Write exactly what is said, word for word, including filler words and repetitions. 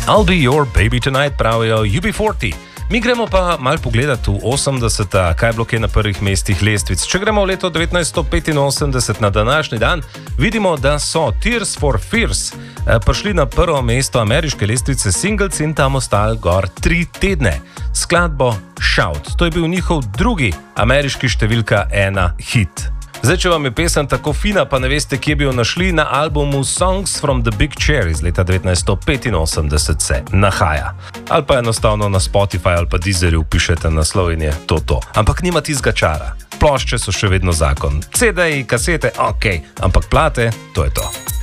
I'll be your baby tonight, pravijo U B štirideset. Mi gremo pa malo pogledati v osemdeseta, kaj je bilo kaj na prvih mestih lestvic. Če gremo v leto devetnajststo petinosemdeset na današnji dan, vidimo, da so Tears for Fears prišli na prvo mesto ameriške lestvice singles in tam ostali gor tri tedne. Skladbo Shout, to je bil njihov drugi ameriški številka ena hit. Zdaj, če vam je pesem tako fina, pa ne veste, kje bi jo našli, na albumu Songs from the Big Chair iz leta devetnajststo petinosemdeset se nahaja. Ali pa enostavno na Spotify ali pa Deezerju pišete naslov in je to to. Ampak nima tistega čara. Plošče so še vedno zakon. C D-ji, kasete, ok, ampak plate, to je to.